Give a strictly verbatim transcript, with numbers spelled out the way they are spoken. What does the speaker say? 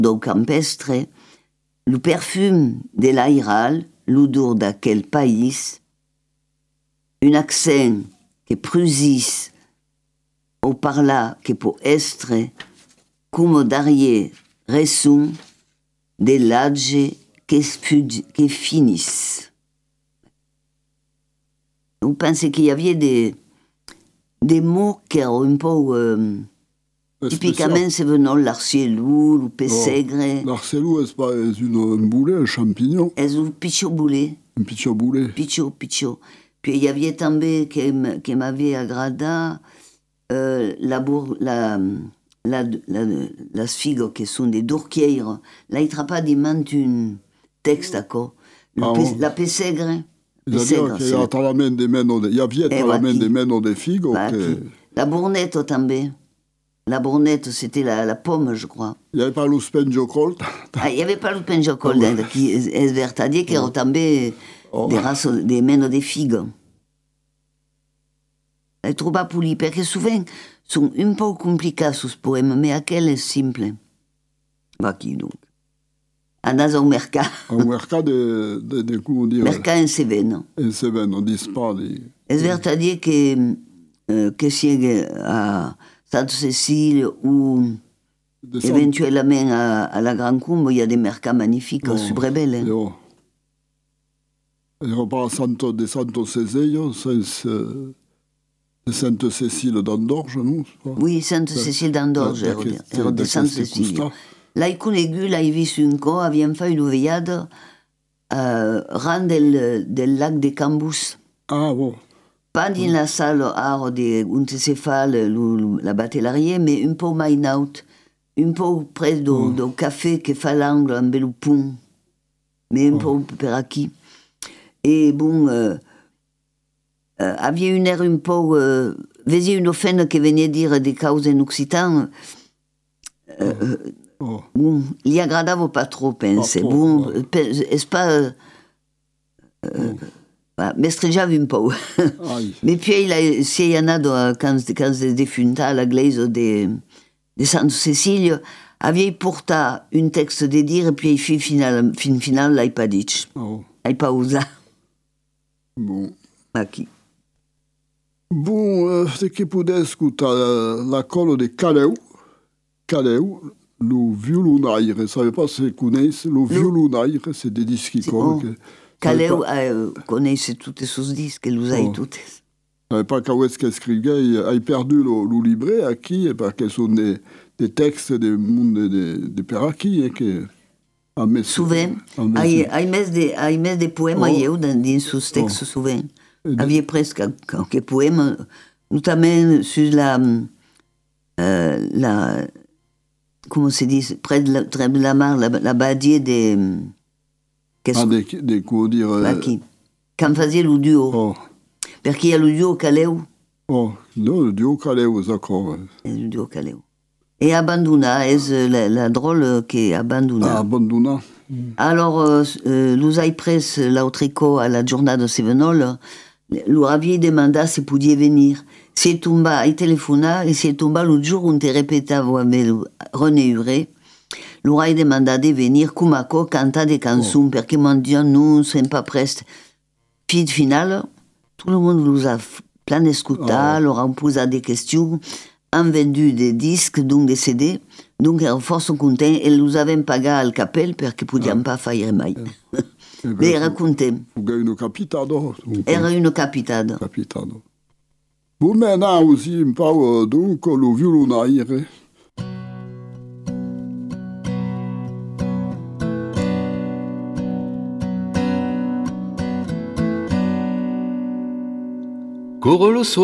do campestre, lo perfum de l'airal, l'odor d'aquel país, un accent que prusis o parlar que po estre, como d'arrière resum de l'age que, que finisse. On pensait qu'il y avait des, des mots qui étaient un peu... Euh, typiquement, c'est venant l'arcielou, le pességre. Oh, l'arcielou, c'est pas une, un boulet, un champignon? C'est un pichot boulet. Un pichot boulet. Pichot, pichot. Puis il y avait també qui, qui m'avait agradé euh, la, bour, la, la, la, la figue qui sont des dourquières. Là, il n'y a pas un texte, d'accord? Ah, pe, la pességre. C'est-à-dire qu'il y a la main des meno, il y avait la main des meno des figues. La bournette també. La bournette, c'était la, la pomme, je crois. Il n'y avait pas le spenjocolt. Ah, il n'y avait pas le spenjocolt, hein, qui est vertadier, qui est també oh. des races, des meno des figues. Je trouve pas poli, parce que souvent, sont un peu compliqués ces poèmes, mais à quel est simple. Va qui donc? Andas au mercat. Au mercat de, de, de comment dire? Mercat en Cévennes. En Cévennes, on dit pas. C'est vertadier que, euh, que si à Sainte-Cécile ou de éventuellement à, à la Grande Combe, il y a des mercats magnifiques, oh, super belles. Hein. Oh. Et on parle Santo, de Santo Césaire, de Sainte-Cécile d'Andorge, non? Oui, Sainte-Cécile d'Andorge, de, de Sainte-Cécile. Là, il connaît, là, il vit sur un corps, avait fait une veillade euh, ran del, del lac de Cambus. Ah, bon. Pas dans mm. la salle art de Untecéphale, la battellerie, mais un peu mine out, un peu près du mm. café qui fait l'angle, un bel pont, mais un oh. peu per aquí. Et bon, euh, euh, avait une air un peu, euh, faisait une offense qui venait dire des causes en occitan. Euh, oh. Oh. Bon, il y agradava pas trop, pense. Pas bon, ouais. Est-ce pas. Euh, euh, oh. M'estregeava un peu. Mais puis, il s'il y en a dans, quand, quand c'est défunta à l'église de, de Sainte Cécile, avait porté un texte de dire, et puis, fin final, fin final, l'ai pas dit. Oh. L'ai pas osé. Bon. Aqui. Bon, euh, c'est que pouvez écouter la colle de Caleu. Caleu. Le violonaire, je ne savais pas si vous connaissez, le violonaire, c'est des disques qui collent. Caleu connaissait tous ces disques, elle nous a eu tous. Je ne savais pas quand est-ce qu'elle écrivait, il a perdu le, le livret à qui, parce que ce sont des, des textes du monde de, de, de Peraki. Souvent, il y a des poèmes oh. dans ce texte, oh. souvent. Il y avait presque quelques poèmes, notamment sur la. Euh, la comment se dit, près de la, près de la mare, la, la badier des... Ah, des, des comment dire... Euh... Qui Quand faisait le duo. Oh. Parce qu'il y a le duo Caleu. Oh, non, le duo Caleu, d'accord. Et le duo Caleu. Et Abandona, est la, la drôle qui est Abandona. Ah, Abandona. Mm. Alors, euh, euh, nous avons pris l'autrico à la journée de Sévenol, nous avions demandé si pouviez venir. C'est tombé, il téléphona, et c'est tombé le jour où on te répétait avec René Huré. Nous avons demandé de venir comme à quoi canter des chansons, oh. parce qu'ils m'ont dit, nous ne sommes pas prêts. Puis, final, tout le monde nous a plein écouté, oh. leur a posé des questions, ont vendu des disques, donc des C D, donc ils étaient fort contents, et nous avons payé à la capelle, parce qu'ils ne pouvaient oh. pas faire mai. Eh ben, mais ils étaient contents. Vous avez une capitale. Era une capitale. Capitale. Vous maintenant aussi, un peu donc le violonaire. Corolo